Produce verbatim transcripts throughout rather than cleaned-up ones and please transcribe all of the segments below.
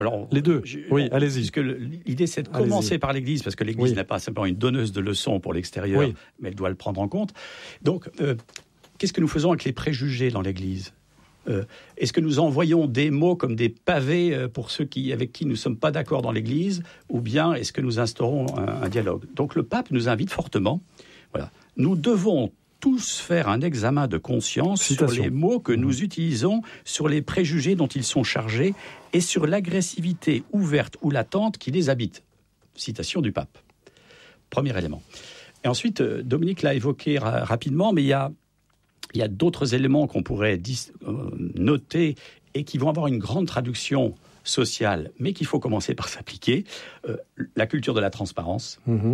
Alors, les deux. Je, oui, allez-y. Puisque l'idée, c'est de commencer allez-y. par l'Église, parce que l'Église oui. n'est pas simplement une donneuse de leçons pour l'extérieur, oui. mais elle doit le prendre en compte. Donc, euh, qu'est-ce que nous faisons avec les préjugés dans l'Église ? euh, Est-ce que nous envoyons des mots comme des pavés pour ceux qui, avec qui nous ne sommes pas d'accord dans l'Église, ou bien est-ce que nous instaurons un, un dialogue ? Donc, le pape nous invite fortement. Voilà. Nous devons tous faire un examen de conscience Citation. sur les mots que nous mmh. utilisons, sur les préjugés dont ils sont chargés et sur l'agressivité ouverte ou latente qui les habite. Citation du pape. Premier élément. Et ensuite, Dominique l'a évoqué ra- rapidement, mais il y a, il y a d'autres éléments qu'on pourrait dis- euh, noter et qui vont avoir une grande traduction sociale, mais qu'il faut commencer par s'appliquer. Euh, la culture de la transparence. Mmh.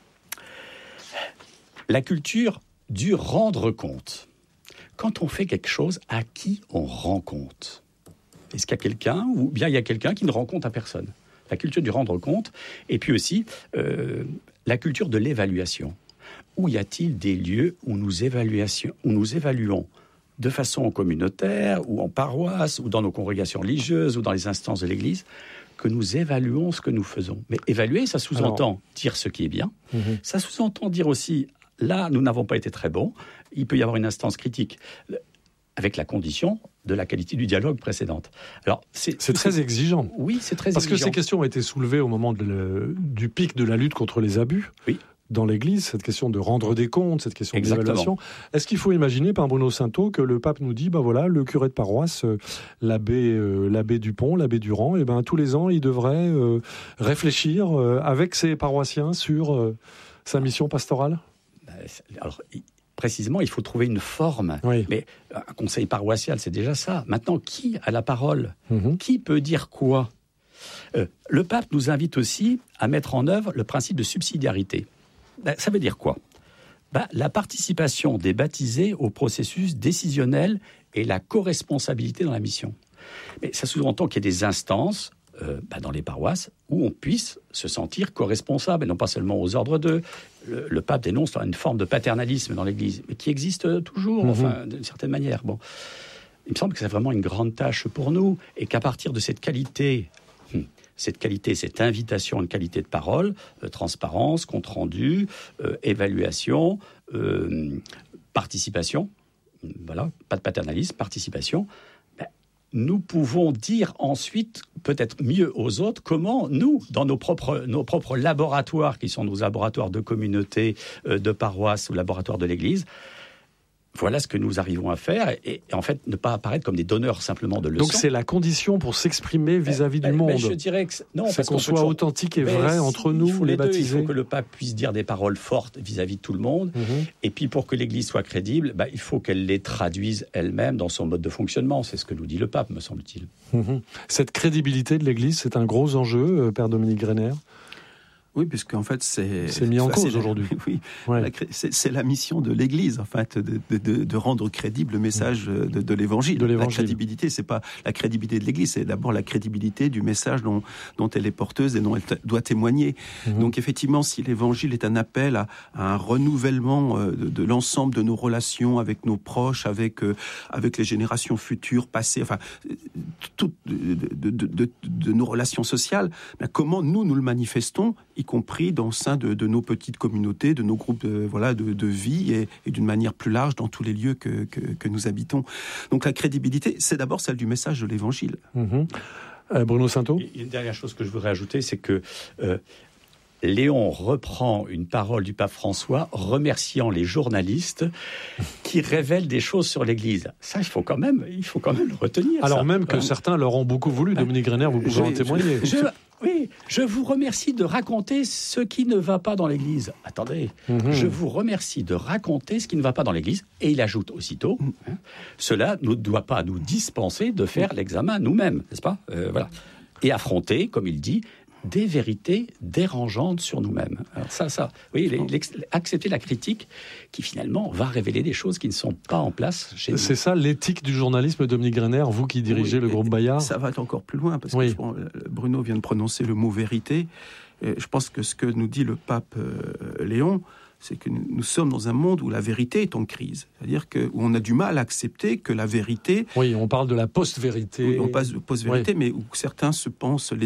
La culture du rendre compte. Quand on fait quelque chose, à qui on rend compte ? Est-ce qu'il y a quelqu'un, ou bien il y a quelqu'un qui ne rend compte à personne ? La culture du rendre compte, et puis aussi euh, la culture de l'évaluation. Où y a-t-il des lieux où nous, où nous évaluons de façon communautaire, ou en paroisse, ou dans nos congrégations religieuses, ou dans les instances de l'Église, que nous évaluons ce que nous faisons. Mais évaluer, ça sous-entend Alors... dire ce qui est bien, mmh. ça sous-entend dire aussi là, nous n'avons pas été très bons. Il peut y avoir une instance critique avec la condition de la qualité du dialogue précédente. Alors, c'est, c'est très c'est... exigeant. Oui, c'est très Parce exigeant. Parce que ces questions ont été soulevées au moment de le, du pic de la lutte contre les abus. Oui. Dans l'Église, cette question de rendre des comptes, cette question Exactement. d'évaluation. Est-ce qu'il faut imaginer, par Bruno Sainteau, que le pape nous dit, ben voilà, le curé de paroisse, euh, l'abbé, euh, l'abbé Dupont, l'abbé Durand, et ben tous les ans, il devrait euh, réfléchir euh, avec ses paroissiens sur euh, sa mission pastorale ? Alors, précisément, il faut trouver une forme. Oui. Mais un conseil paroissial, c'est déjà ça. Maintenant, qui a la parole ? mm-hmm. Qui peut dire quoi ? euh, Le pape nous invite aussi à mettre en œuvre le principe de subsidiarité. Ben, ça veut dire quoi ? Ben, la participation des baptisés au processus décisionnel et la co-responsabilité dans la mission. Mais ça sous-entend qu'il y ait des instances Euh, bah dans les paroisses, où on puisse se sentir co-responsable, et non pas seulement aux ordres d'eux. Le, le pape dénonce une forme de paternalisme dans l'Église, mais qui existe toujours, mmh. enfin, d'une certaine manière. Bon. Il me semble que c'est vraiment une grande tâche pour nous, et qu'à partir de cette qualité, cette qualité, cette invitation, une qualité de parole, euh, transparence, compte-rendu, euh, évaluation, euh, participation, voilà, pas de paternalisme, participation, nous pouvons dire ensuite, peut-être mieux aux autres, comment nous, dans nos propres, nos propres laboratoires, qui sont nos laboratoires de communauté, euh, de paroisse ou laboratoires de l'Église, voilà ce que nous arrivons à faire, et, et en fait, ne pas apparaître comme des donneurs simplement de leçons. Donc c'est la condition pour s'exprimer vis-à-vis mais, du monde. Mais je dirais que non, c'est parce qu'on, qu'on soit toujours... authentique et mais vrai entre nous, il faut les, les baptisés. Deux. Il faut que le pape puisse dire des paroles fortes vis-à-vis de tout le monde, mm-hmm. et puis pour que l'Église soit crédible, bah, il faut qu'elle les traduise elle-même dans son mode de fonctionnement. C'est ce que nous dit le pape, me semble-t-il. Mm-hmm. Cette crédibilité de l'Église, c'est un gros enjeu, Père Dominique Grener. Oui, puisqu'en fait, c'est... C'est mis en enfin, cause c'est, aujourd'hui. Oui, ouais. la, c'est, c'est la mission de l'Église, en fait, de, de, de rendre crédible le message de, de, l'Évangile. de l'Évangile. La crédibilité, c'est pas la crédibilité de l'Église, c'est d'abord la crédibilité du message dont, dont elle est porteuse et dont elle t- doit témoigner. Mmh. Donc, effectivement, si l'Évangile est un appel à, à un renouvellement de, de l'ensemble de nos relations avec nos proches, avec, euh, avec les générations futures, passées, enfin, toutes de, de, de, de, de nos relations sociales, ben, comment nous, nous le manifestons, y compris dans le sein de, de nos petites communautés, de nos groupes de, voilà, de, de vie et, et d'une manière plus large dans tous les lieux que, que, que nous habitons. Donc la crédibilité, c'est d'abord celle du message de l'Évangile. Mmh. Euh, Bruno Sainteau ? Une dernière chose que je voudrais ajouter, c'est que euh, Léon reprend une parole du pape François remerciant les journalistes qui révèlent des choses sur l'Église. Ça, il faut quand même, il faut quand même le retenir. Alors ça. même que hein. certains leur ont beaucoup voulu. Dominique Grener, vous pouvez je, en témoigner. Je, je, oui, je vous remercie de raconter ce qui ne va pas dans l'Église. Attendez, mm-hmm. je vous remercie de raconter ce qui ne va pas dans l'Église. Et il ajoute aussitôt, hein, cela ne doit pas nous dispenser de faire l'examen nous-mêmes, n'est-ce pas ? euh, Voilà. Et affronter, comme il dit, des vérités dérangeantes sur nous-mêmes. Alors ça, ça, oui, les, les, accepter la critique qui finalement va révéler des choses qui ne sont pas en place chez nous. C'est ça l'éthique du journalisme, Dominique Grener, vous qui dirigez oui, le groupe Bayard. Ça va encore plus loin, parce oui. que je pense, Bruno vient de prononcer le mot vérité. Et je pense que ce que nous dit le pape euh, Léon, c'est que nous, nous sommes dans un monde où la vérité est en crise. C'est-à-dire que où on a du mal à accepter que la vérité... Oui, on parle de la post-vérité. On passe de post-vérité, oui. mais où certains se pensent